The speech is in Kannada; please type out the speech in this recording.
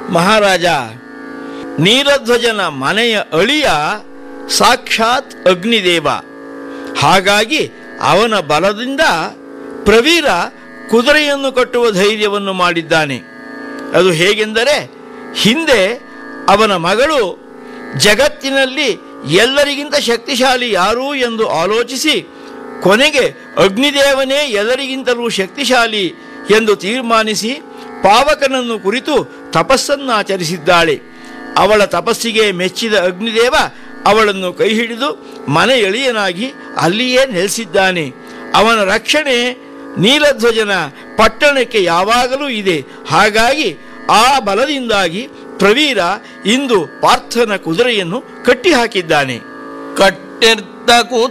ಮಹಾರಾಜ, ನೀಲಧ್ವಜನ ಮನೆಯ ಅಳಿಯ ಸಾಕ್ಷಾತ್ ಅಗ್ನಿದೇವ. ಹಾಗಾಗಿ ಅವನ ಬಲದಿಂದ ಪ್ರವೀರ ಕುದುರೆಯನ್ನು ಕಟ್ಟುವ ಧೈರ್ಯವನ್ನು ಮಾಡಿದ್ದಾನೆ. ಅದು ಹೇಗೆಂದರೆ, ಹಿಂದೆ ಅವನ ಮಗಳು ಜಗತ್ತಿನಲ್ಲಿ ಎಲ್ಲರಿಗಿಂತ ಶಕ್ತಿಶಾಲಿ ಯಾರು ಎಂದು ಆಲೋಚಿಸಿ ಕೊನೆಗೆ ಅಗ್ನಿದೇವನೇ ಎಲ್ಲರಿಗಿಂತಲೂ ಶಕ್ತಿಶಾಲಿ ಎಂದು ತೀರ್ಮಾನಿಸಿ ಪಾವಕನನ್ನು ಕುರಿತು ತಪಸ್ಸನ್ನಾಚರಿಸಿದ್ದಾಳೆ. ಅವಳ ತಪಸ್ಸಿಗೆ ಮೆಚ್ಚಿದ ಅಗ್ನಿದೇವ ಅವಳನ್ನು ಕೈ ಹಿಡಿದು ಮನೆ ಎಳೆಯನಾಗಿ ಅಲ್ಲಿಯೇ ನೆಲೆಸಿದ್ದಾನೆ. ಅವನ ರಕ್ಷಣೆ ನೀಲಧ್ವಜನ ಪಟ್ಟಣಕ್ಕೆ ಯಾವಾಗಲೂ ಇದೆ. ಹಾಗಾಗಿ ಆ ಬಲದಿಂದಾಗಿ ಪ್ರವೀರ ಇಂದು ಪಾರ್ಥನ ಕುದುರೆಯನ್ನು ಕಟ್ಟಿಹಾಕಿದ್ದಾನೆ. ಕಟ್ಟಿರ್ತ